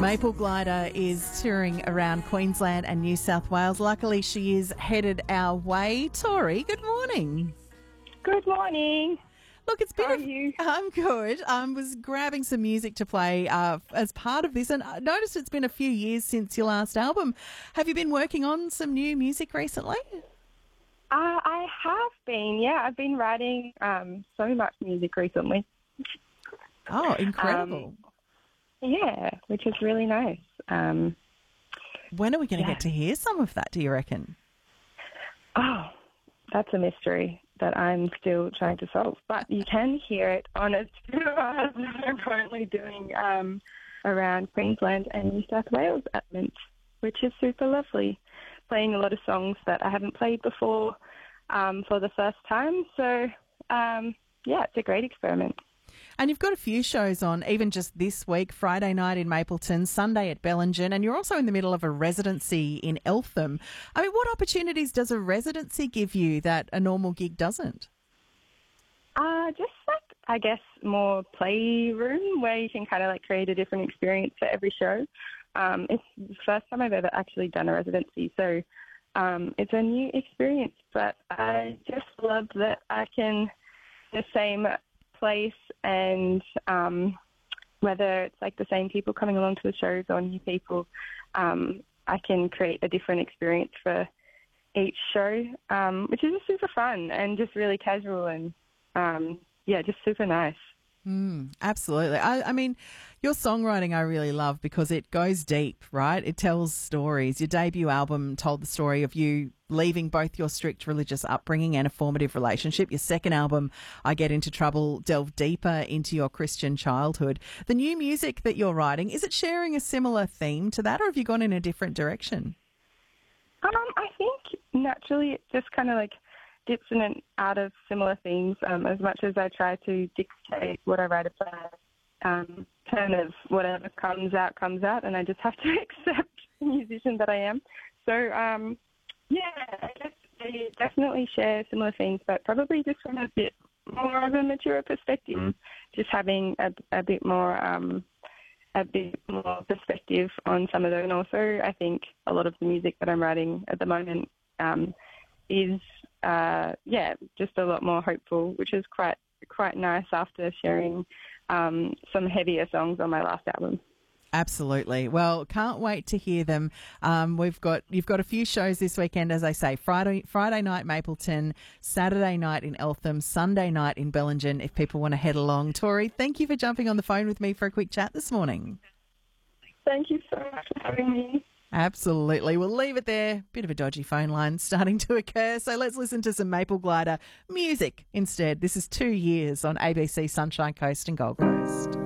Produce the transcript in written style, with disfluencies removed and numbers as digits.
Maple Glider is touring around Queensland and New South Wales. Luckily, she is headed our way. Tori, good morning. Good morning. Look, it's been. How are you? I'm good. I was grabbing some music to play as part of this, and I noticed it's been a few years since your last album. Have you been working on some new music recently? I have been. Yeah, I've been writing so much music recently. Oh, incredible! Yeah, which is really nice. When are we going to get to hear some of that, do you reckon? Oh, that's a mystery that I'm still trying to solve. But you can hear it on a tour that I'm currently doing around Queensland and New South Wales at the moment, which is super lovely. Playing a lot of songs that I haven't played before for the first time. So, yeah, it's a great experiment. And you've got a few shows on, even just this week, Friday night in Mapleton, Sunday at Bellingen, and you're also in the middle of a residency in Eltham. I mean, what opportunities does a residency give you that a normal gig doesn't? Just like, I guess, more playroom where you can kind of like create a different experience for every show. It's the first time I've ever actually done a residency, so it's a new experience, but I just love that I can, the same place, and whether it's like the same people coming along to the shows or new people, I can create a different experience for each show, which is just super fun and just really casual and just super nice. Absolutely. I mean, your songwriting I really love because it goes deep, right? It tells stories. Your debut album told the story of you leaving both your strict religious upbringing and a formative relationship. Your second album, I Get Into Trouble, delved deeper into your Christian childhood. The new music that you're writing, is it sharing a similar theme to that, or have you gone in a different direction? I think naturally it just kind of like dips in and out of similar themes, as much as I try to dictate what I write about. Kind of whatever comes out, and I just have to accept the musician that I am. So, I guess they definitely share similar things, but probably just from a bit more of a mature perspective, just having a bit more perspective on some of those. And also, I think a lot of the music that I'm writing at the moment is just a lot more hopeful, which is quite nice after sharing some heavier songs on my last album. Absolutely. Well, can't wait to hear them. You've got a few shows this weekend, as I say. Friday night Mapleton, Saturday night in Eltham, Sunday night in Bellingen. If people want to head along, Tori, thank you for jumping on the phone with me for a quick chat this morning. Thank you so much for having me. Absolutely. We'll leave it there. Bit of a dodgy phone line starting to occur. So let's listen to some Maple Glider music instead. This is 2 years on ABC Sunshine Coast and Gold Coast.